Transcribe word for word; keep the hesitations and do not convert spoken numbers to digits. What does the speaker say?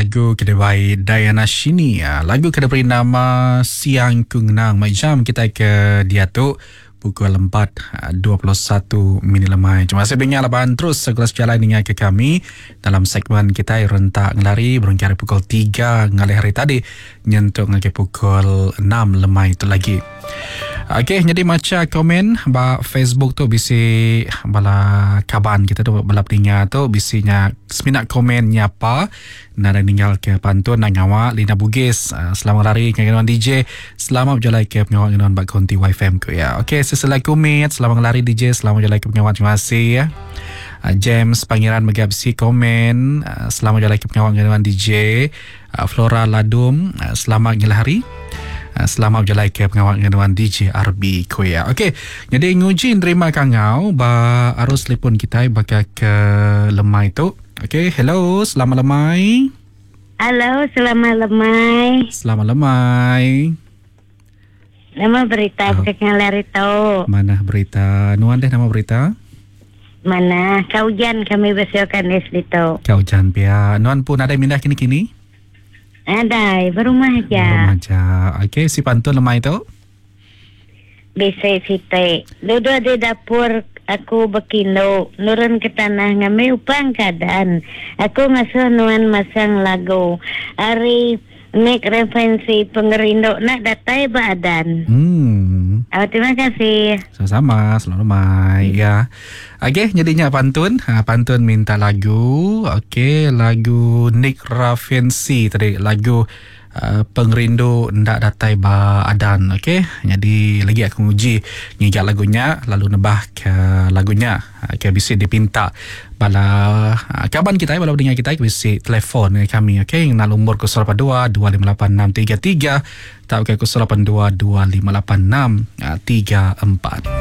lagu kedai Diana Shini. Lagu kedai nama Siang Kungnang. Macam kita ke dia tu pukul empat dua puluh satu minit lemai. Terima kasih banyak laban terus segera sejalan dengan ke kami dalam segmen kita rentak ngelari berungkar pukul tiga ngalih hari tadi nyentuh ke pukul enam lemai itu lagi. Okey, jadi macam komen ba Facebook tu bisi bala kaban kita tu bala pendengar tu bisinya seminat komen nyapa nak tinggal ke pantun nak ngawak Lina Bugis uh, selamat lari ke kawan D J, selamat berjalan ke pengawak dengan Bak Konti Y F M ku ya. Okey, seselai komen selamat lari D J, selamat berjalan ke pengawak, terima kasih ya. Uh, James Pangeran Megabsi komen uh, selamat berjalan ke pengawak dengan D J. uh, Flora Ladum uh, selamat ngelari. Uh, selamat berjalan ke pengawal dengan D J R B Koya. Okey, jadi nguji terima kangau ba arus telefon kita bakal ke lemai tu. Okey, hello, selamat lemai. Halo, selamat lemai. Selamat lemai. Nama berita oh. Bukan lari tahu. Mana berita? Nuan deh nama berita? Mana? Kaujan kami bersiakan es itu. Kaujan pia. Nuan pun ada mindah kini-kini? Ada, berumah aja. Berumah aja. Okey, si pantun lemai tu? Bisa site. Ludo di dapur aku berkilo. Nurun ke tanah ngami upang keadaan. Aku ngasuh nuan masang lagu. Ari make referensi pengerindo nak datai badan. Hmm. Oh, terima kasih. Sama-sama, selalu lemai ya. Okey, jadinya pantun. Ha, pantun minta lagu. Okey, lagu Nick Raffensi tadi, lagu uh, Pengerindu Ndak Datai Ba Adan. Okey, jadi lagi aku uji ngigak lagunya lalu nebah ke lagunya. Okey, bisa dipinta bala uh, kaban kita bala dengar kita bisa telefon dengan kami. Okey, yang nombor kosong lapan dua dua lima lapan enam tiga tiga atau ke kosong lapan dua dua lima lapan enam tiga empat.